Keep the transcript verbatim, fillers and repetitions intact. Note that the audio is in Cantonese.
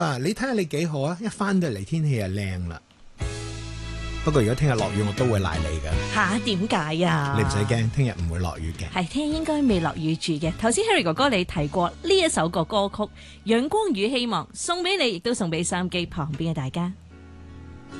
啊，你睇下你幾好啊！一翻到嚟天氣就靚啦。不過如果聽日落雨，我都會賴你㗎。 吓，點解啊？ 你唔使驚，聽日唔會落雨嘅。 係聽日應該未落雨住嘅。頭先 Harry 哥哥你提過呢一首個歌曲《陽光與希望》，送俾你，亦都送俾收音機旁邊嘅大家。